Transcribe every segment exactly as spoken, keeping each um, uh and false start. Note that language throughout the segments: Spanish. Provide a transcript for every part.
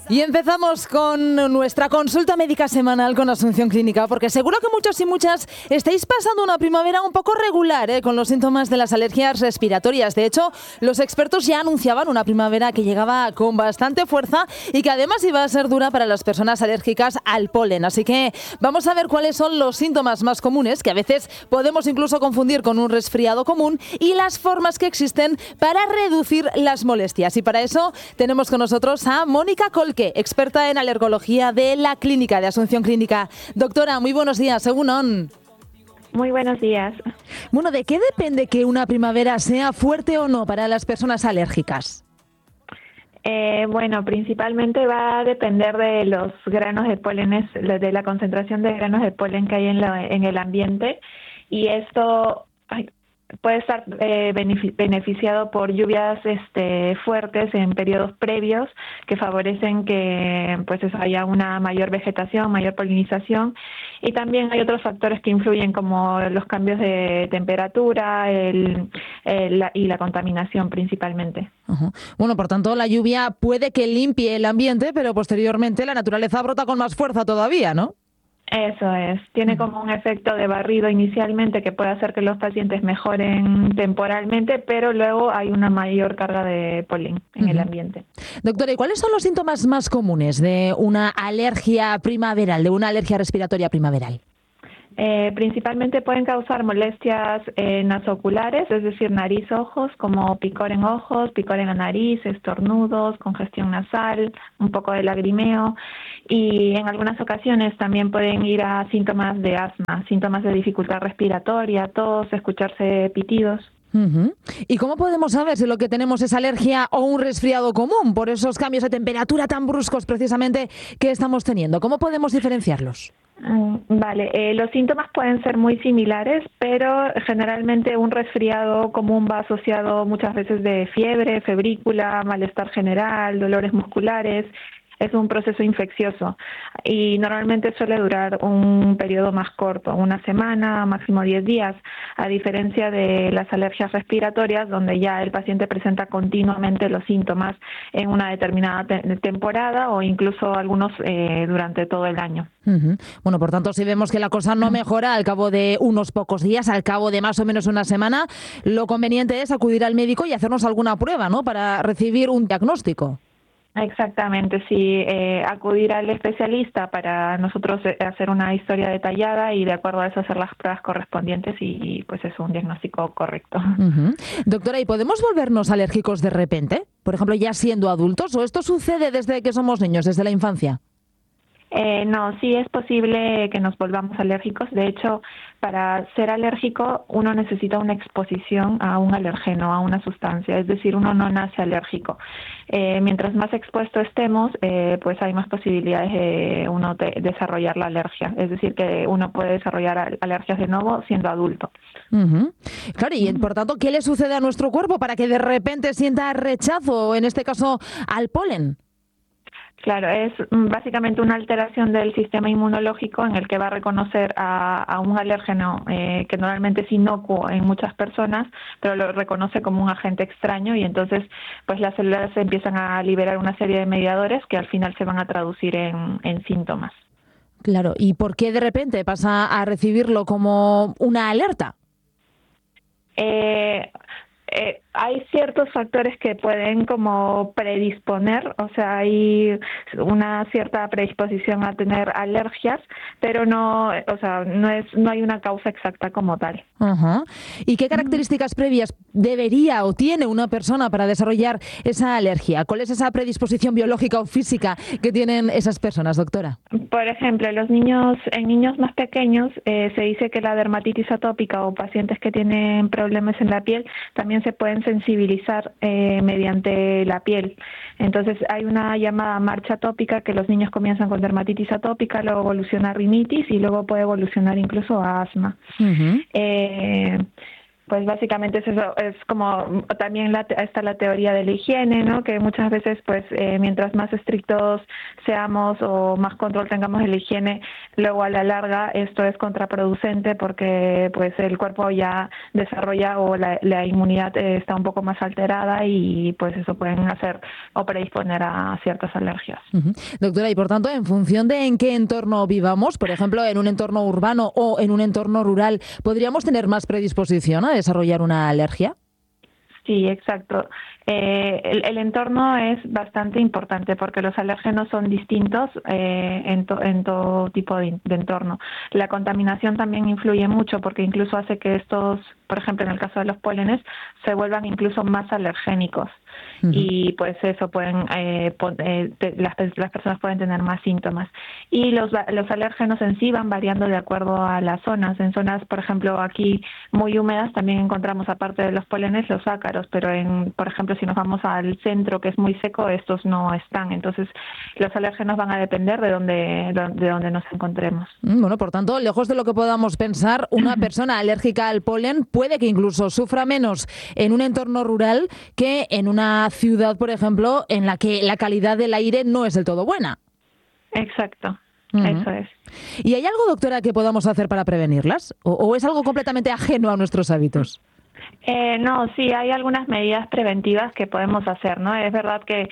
Y empezamos con nuestra consulta médica semanal con Asunción Clínica, porque seguro que muchos y muchas estáis pasando una primavera un poco regular, ¿eh? Con los síntomas de las alergias respiratorias. De hecho, los expertos ya anunciaban una primavera que llegaba con bastante fuerza y que además iba a ser dura para las personas alérgicas al polen. Así que vamos a ver cuáles son los síntomas más comunes, que a veces podemos incluso confundir con un resfriado común, y las formas que existen para reducir las molestias. Y para eso tenemos con nosotros a Mónica Colque, experta en alergología de la Clínica de Asunción Clínica. Doctora, muy buenos días, egunon. Muy buenos días. Bueno, ¿de qué depende que una primavera sea fuerte o no para las personas alérgicas? Eh, bueno, principalmente va a depender de los granos de pólenes, de la concentración de granos de polen que hay en, la, en el ambiente, y esto ay, puede estar eh, beneficiado por lluvias este, fuertes en periodos previos que favorecen que pues eso, haya una mayor vegetación, mayor polinización, y también hay otros factores que influyen como los cambios de temperatura el, el, la, y la contaminación principalmente. Uh-huh. Bueno, por tanto, la lluvia puede que limpie el ambiente, pero posteriormente la naturaleza brota con más fuerza todavía, ¿no? Eso es, tiene como un efecto de barrido inicialmente que puede hacer que los pacientes mejoren temporalmente, pero luego hay una mayor carga de polen en uh-huh. el ambiente. Doctora, ¿y cuáles son los síntomas más comunes de una alergia primaveral, de una alergia respiratoria primaveral? Eh, principalmente pueden causar molestias eh, nasoculares, es decir, nariz-ojos, como picor en ojos, picor en la nariz, estornudos, congestión nasal, un poco de lagrimeo, y en algunas ocasiones también pueden ir a síntomas de asma, síntomas de dificultad respiratoria, tos, escucharse pitidos. Uh-huh. ¿Y cómo podemos saber si lo que tenemos es alergia o un resfriado común por esos cambios de temperatura tan bruscos precisamente que estamos teniendo? ¿Cómo podemos diferenciarlos? Vale, eh, los síntomas pueden ser muy similares, pero generalmente un resfriado común va asociado muchas veces de fiebre, febrícula, malestar general, dolores musculares. Es un proceso infeccioso y normalmente suele durar un periodo más corto, una semana, máximo diez días, a diferencia de las alergias respiratorias, donde ya el paciente presenta continuamente los síntomas en una determinada te- temporada o incluso algunos eh, durante todo el año. Uh-huh. Bueno, por tanto, si vemos que la cosa no mejora al cabo de unos pocos días, al cabo de más o menos una semana, lo conveniente es acudir al médico y hacernos alguna prueba, ¿no?, para recibir un diagnóstico. Exactamente, sí, eh, acudir al especialista para nosotros hacer una historia detallada y de acuerdo a eso hacer las pruebas correspondientes y pues es un diagnóstico correcto. Uh-huh. Doctora, ¿y podemos volvernos alérgicos de repente? Por ejemplo, ya siendo adultos, ¿o esto sucede desde que somos niños, desde la infancia? Eh, no, sí es posible que nos volvamos alérgicos. De hecho, para ser alérgico uno necesita una exposición a un alergeno, a una sustancia. Es decir, uno no nace alérgico. Eh, mientras más expuesto estemos, eh, pues hay más posibilidades de uno de desarrollar la alergia. Es decir, que uno puede desarrollar alergias de nuevo siendo adulto. Uh-huh. Claro, y por tanto, ¿qué le sucede a nuestro cuerpo para que de repente sienta rechazo, en este caso, al polen? Claro, es básicamente una alteración del sistema inmunológico en el que va a reconocer a, a un alérgeno eh, que normalmente es inocuo en muchas personas, pero lo reconoce como un agente extraño y entonces pues las células empiezan a liberar una serie de mediadores que al final se van a traducir en, en síntomas. Claro, ¿y por qué de repente pasa a recibirlo como una alerta? Eh... Eh, hay ciertos factores que pueden como predisponer, o sea, hay una cierta predisposición a tener alergias, pero no, o sea, no es, no hay una causa exacta como tal. Uh-huh. ¿Y qué características previas debería o tiene una persona para desarrollar esa alergia? ¿Cuál es esa predisposición biológica o física que tienen esas personas, doctora? Por ejemplo, los niños, en niños más pequeños eh, se dice que la dermatitis atópica o pacientes que tienen problemas en la piel también se pueden sensibilizar eh, mediante la piel. Entonces hay una llamada marcha atópica que los niños comienzan con dermatitis atópica, luego evoluciona a rinitis y luego puede evolucionar incluso a asma. Uh-huh. Eh, pues básicamente es eso, es como también la, está la teoría de la higiene, ¿no? Que muchas veces, pues, eh, mientras más estrictos seamos o más control tengamos de la higiene, luego a la larga esto es contraproducente porque, pues, el cuerpo ya desarrolla o la, la inmunidad eh, está un poco más alterada y, pues, eso pueden hacer o predisponer a ciertas alergias. Uh-huh. Doctora, y por tanto, en función de en qué entorno vivamos, por ejemplo, en un entorno urbano o en un entorno rural, ¿podríamos tener más predisposición a desarrollar una alergia? Sí, exacto. Eh, el, el entorno es bastante importante porque los alérgenos son distintos eh, en, to, en todo tipo de, de entorno. La contaminación también influye mucho porque incluso hace que estos, por ejemplo, en el caso de los pólenes, se vuelvan incluso más alergénicos. Uh-huh. Y pues eso pueden eh, eh, te, las, las personas pueden tener más síntomas y los los alérgenos en sí van variando de acuerdo a las zonas. En zonas, por ejemplo, aquí muy húmedas también encontramos, aparte de los pólenes, los ácaros, pero en, por ejemplo, si nos vamos al centro que es muy seco, estos no están. Entonces los alérgenos van a depender de donde de donde nos encontremos. Bueno, por tanto, lejos de lo que podamos pensar, una persona alérgica al polen puede que incluso sufra menos en un entorno rural que en una ciudad, por ejemplo, en la que la calidad del aire no es del todo buena. Exacto, uh-huh. Eso es. ¿Y hay algo, doctora, que podamos hacer para prevenirlas? ¿O, o es algo completamente ajeno a nuestros hábitos? Eh, no, sí, hay algunas medidas preventivas que podemos hacer, ¿no? Es verdad que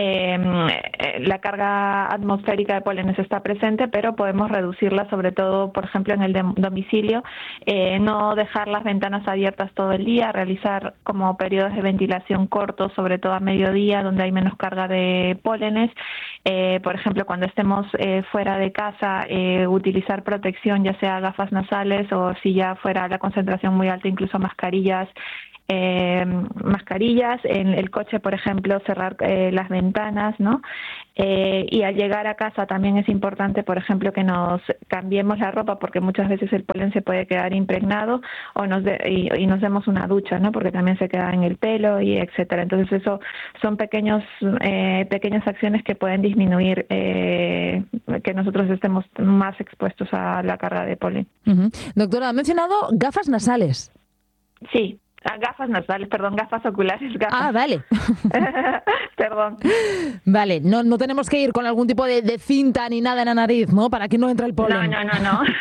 eh, la carga atmosférica de pólenes está presente, pero podemos reducirla, sobre todo, por ejemplo, en el domicilio, eh, no dejar las ventanas abiertas todo el día, realizar como periodos de ventilación cortos, sobre todo a mediodía, donde hay menos carga de pólenes. Eh, por ejemplo, cuando estemos eh, fuera de casa, eh, utilizar protección, ya sea gafas nasales o si ya fuera la concentración muy alta, incluso mascarillas. Eh, mascarillas, en el coche, por ejemplo, cerrar eh, las ventanas, ¿no? Eh, y al llegar a casa también es importante, por ejemplo, que nos cambiemos la ropa porque muchas veces el polen se puede quedar impregnado o nos de, y, y nos demos una ducha, ¿no? Porque también se queda en el pelo y etcétera. Entonces eso son pequeños eh, pequeñas acciones que pueden disminuir eh, que nosotros estemos más expuestos a la carga de polen. Uh-huh. Doctora, ha mencionado gafas nasales. Sí. Ah, gafas nasales, perdón, gafas oculares. Gafas. Ah, vale. Perdón. Vale, no, no tenemos que ir con algún tipo de, de cinta ni nada en la nariz, ¿no? Para que no entre el polen. No, no, no, no.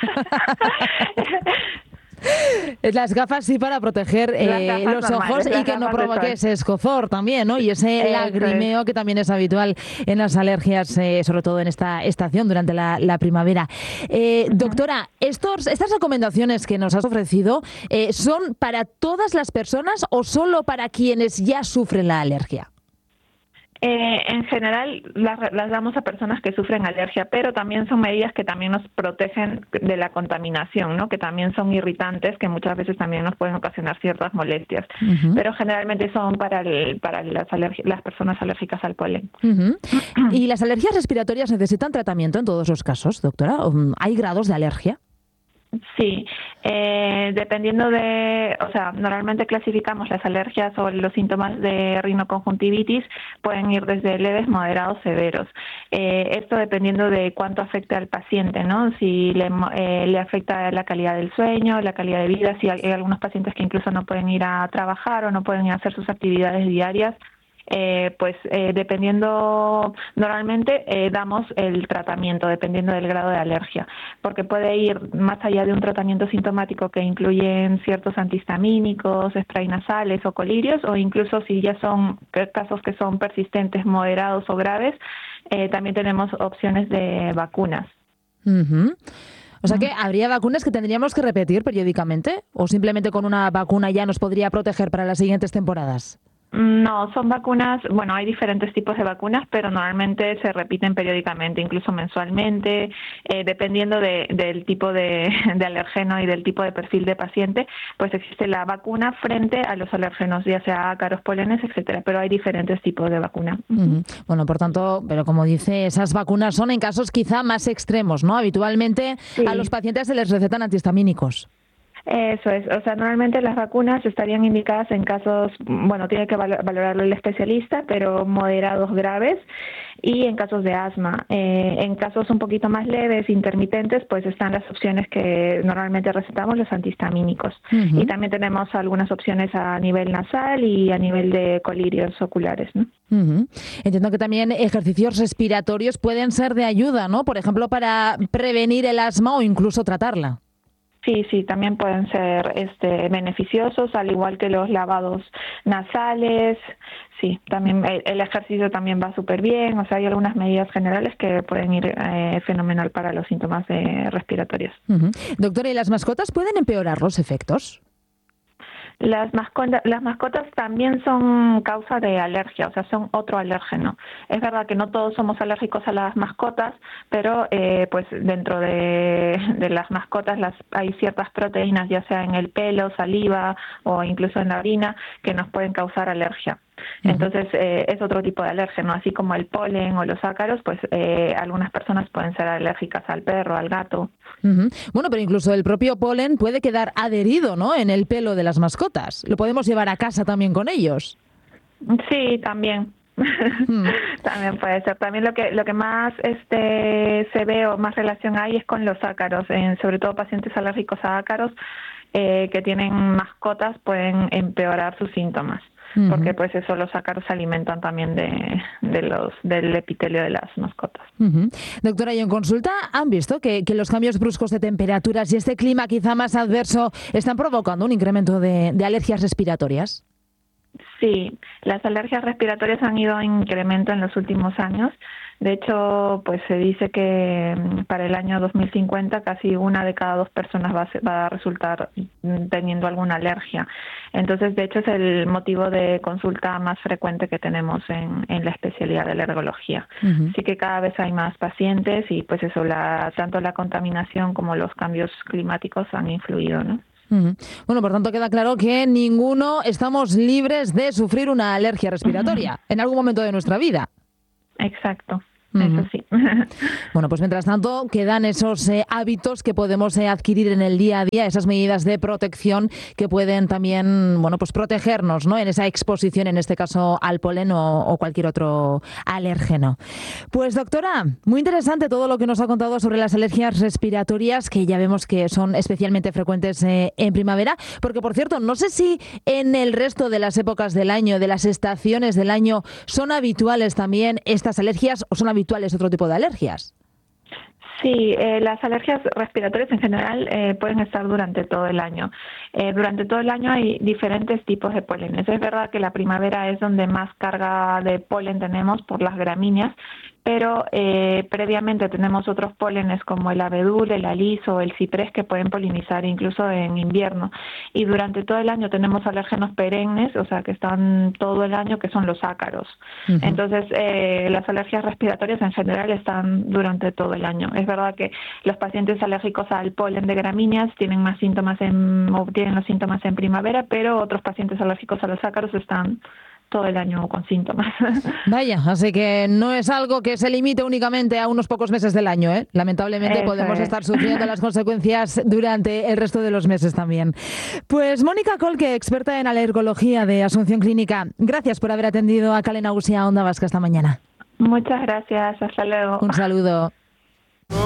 Las gafas sí para proteger eh, los ojos y que no provoque ese escozor también, ¿no? Y ese lagrimeo que también es habitual en las alergias, eh, sobre todo en esta estación durante la, la primavera. Eh, uh-huh. Doctora, estos, estas recomendaciones que nos has ofrecido, eh, ¿son para todas las personas o solo para quienes ya sufren la alergia? Eh, en general las, las damos a personas que sufren alergia, pero también son medidas que también nos protegen de la contaminación, ¿no? Que también son irritantes, que muchas veces también nos pueden ocasionar ciertas molestias, uh-huh. pero generalmente son para, el, para las, alergi- las personas alérgicas al polen. Uh-huh. ¿Y las alergias respiratorias necesitan tratamiento en todos los casos, doctora? ¿Hay grados de alergia? Sí, eh, dependiendo de, o sea, normalmente clasificamos las alergias o los síntomas de rinoconjuntivitis, pueden ir desde leves, moderados, severos. Eh, esto dependiendo de cuánto afecta al paciente, ¿no? Si le, eh, le afecta la calidad del sueño, la calidad de vida, si hay, hay algunos pacientes que incluso no pueden ir a trabajar o no pueden ir a hacer sus actividades diarias. Eh, pues eh, dependiendo, normalmente eh, damos el tratamiento dependiendo del grado de alergia, porque puede ir más allá de un tratamiento sintomático que incluyen ciertos antihistamínicos, spray nasales o colirios, o incluso si ya son casos que son persistentes, moderados o graves, eh, también tenemos opciones de vacunas. Uh-huh. O sea que habría vacunas que tendríamos que repetir periódicamente, o simplemente con una vacuna ya nos podría proteger para las siguientes temporadas. No, son vacunas, bueno, hay diferentes tipos de vacunas, pero normalmente se repiten periódicamente, incluso mensualmente, eh, dependiendo de, del tipo de, de alergeno y del tipo de perfil de paciente, pues existe la vacuna frente a los alérgenos, ya sea ácaros, pólenes, etcétera, pero hay diferentes tipos de vacuna. Uh-huh. Bueno, por tanto, pero como dice, esas vacunas son en casos quizá más extremos, ¿no? Habitualmente sí. A los pacientes se les recetan antihistamínicos. Eso es, o sea, normalmente las vacunas estarían indicadas en casos, bueno, tiene que val- valorarlo el especialista, pero moderados graves, y en casos de asma. Eh, en casos un poquito más leves, intermitentes, pues están las opciones que normalmente recetamos, los antihistamínicos. Uh-huh. Y también tenemos algunas opciones a nivel nasal y a nivel de colirios oculares, ¿no? Uh-huh. Entiendo que también ejercicios respiratorios pueden ser de ayuda, ¿no? Por ejemplo, para prevenir el asma o incluso tratarla. Sí, sí, también pueden ser este, beneficiosos, al igual que los lavados nasales. Sí, también el, el ejercicio también va súper bien. O sea, hay algunas medidas generales que pueden ir eh, fenomenal para los síntomas de respiratorios. Uh-huh. Doctora, ¿y las mascotas pueden empeorar los efectos? Las mascotas, las mascotas también son causa de alergia, o sea, son otro alérgeno. Es verdad que no todos somos alérgicos a las mascotas, pero eh, pues dentro de, de las mascotas las, hay ciertas proteínas, ya sea en el pelo, saliva o incluso en la orina, que nos pueden causar alergia. Entonces eh, es otro tipo de alérgeno, así como el polen o los ácaros, pues eh, algunas personas pueden ser alérgicas al perro, al gato. Uh-huh. Bueno, pero incluso el propio polen puede quedar adherido, ¿no?, en el pelo de las mascotas. ¿Lo podemos llevar a casa también con ellos? Sí, también. Hmm. También puede ser. También lo que lo que más este se ve o más relación hay es con los ácaros, en, sobre todo pacientes alérgicos a ácaros eh, que tienen mascotas pueden empeorar sus síntomas. Uh-huh. Porque pues eso, los ácaros se alimentan también de, de los del epitelio de las mascotas. Uh-huh. Doctora, y en consulta han visto que, que los cambios bruscos de temperaturas y este clima quizá más adverso están provocando un incremento de, de alergias respiratorias. Sí, las alergias respiratorias han ido en incremento en los últimos años. De hecho, pues se dice que para el año dos mil cincuenta casi una de cada dos personas va a, ser, va a resultar teniendo alguna alergia. Entonces, de hecho, es el motivo de consulta más frecuente que tenemos en, en la especialidad de alergología. Uh-huh. Así que cada vez hay más pacientes y pues eso, la, tanto la contaminación como los cambios climáticos han influido, ¿no? Uh-huh. Bueno, por tanto queda claro que ninguno estamos libres de sufrir una alergia respiratoria uh-huh. en algún momento de nuestra vida. Exacto. Uh-huh. Eso sí. Bueno, pues mientras tanto quedan esos eh, hábitos que podemos eh, adquirir en el día a día, esas medidas de protección que pueden también, bueno, pues protegernos, ¿no?, en esa exposición, en este caso al polen o, o cualquier otro alérgeno. Pues doctora, muy interesante todo lo que nos ha contado sobre las alergias respiratorias, que ya vemos que son especialmente frecuentes eh, en primavera, porque por cierto, no sé si en el resto de las épocas del año, de las estaciones del año, son habituales también estas alergias o son habituales otro tipo de alergias. Sí, eh, las alergias respiratorias en general eh, pueden estar durante todo el año. Eh, durante todo el año hay diferentes tipos de pólenes. Es verdad que la primavera es donde más carga de polen tenemos por las gramíneas, pero eh, previamente tenemos otros pólenes como el abedul, el aliso o el ciprés que pueden polinizar incluso en invierno. Y durante todo el año tenemos alérgenos perennes, o sea, que están todo el año, que son los ácaros. Uh-huh. Entonces, eh, las alergias respiratorias en general están durante todo el año. Es verdad que los pacientes alérgicos al polen de gramíneas tienen más síntomas en, o tienen los síntomas en primavera, pero otros pacientes alérgicos a los ácaros están todo el año con síntomas. Vaya, así que no es algo que se limite únicamente a unos pocos meses del año, ¿eh? Lamentablemente Eso podemos es. estar sufriendo las consecuencias durante el resto de los meses también. Pues Mónica Kolke, experta en alergología de Asunción Clínica, gracias por haber atendido a Kale Nagusia Onda Vasca esta mañana. Muchas gracias, hasta luego. Un saludo.